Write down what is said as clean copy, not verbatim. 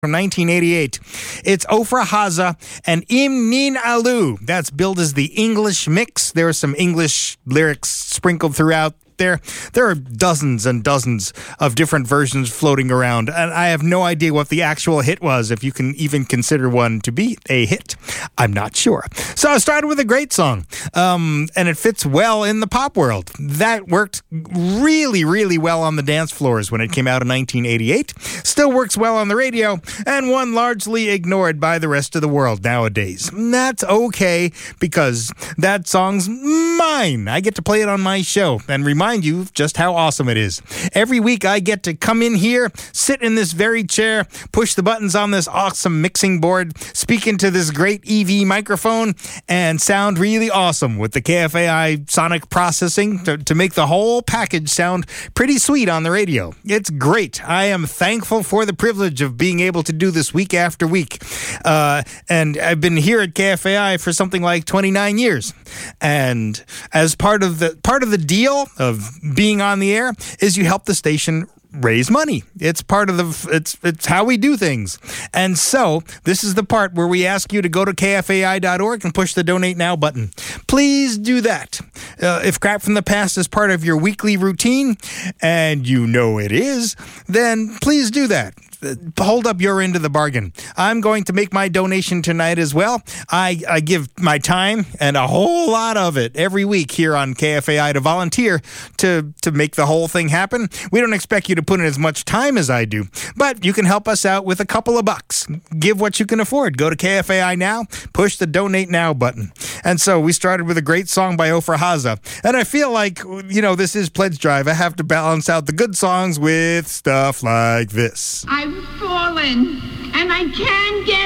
from 1988. It's Ofra Haza and Imnin Alu. That's billed as the English mix. There are some English lyrics sprinkled throughout there. There are dozens and dozens of different versions floating around, and I have no idea what the actual hit was, if you can even consider one to be a hit. I'm not sure. So I started with a great song, and it fits well in the pop world. That worked really, really well on the dance floors when it came out in 1988. Still works well on the radio, and one largely ignored by the rest of the world nowadays. And that's okay, because that song's mine. I get to play it on my show and remind you just how awesome it is. Every week I get to come in here, sit in this very chair, push the buttons on this awesome mixing board, speak into this great EV microphone, and sound really awesome with the KFAI sonic processing to make the whole package sound pretty sweet on the radio. It's great. I am thankful for the privilege of being able to do this week after week. And I've been here at KFAI for something like 29 years. And as part of the deal of being on the air is you help the station raise money. It's part of it's how we do things. And so this is the part where we ask you to go to kfai.org and push the donate now button. Please do that. If crap from the past is part of your weekly routine, and you know it is, then please do that. Hold up your end of the bargain. I'm going to make my donation tonight as well. I give my time and a whole lot of it every week here on KFAI to volunteer to make the whole thing happen. We don't expect you to put in as much time as I do, but you can help us out with a couple of bucks. Give what you can afford. Go to KFAI now, push the donate now button. And so we started with a great song by Ofra Haza. And I feel like, this is Pledge Drive. I have to balance out the good songs with stuff like this. I've fallen, and I can't get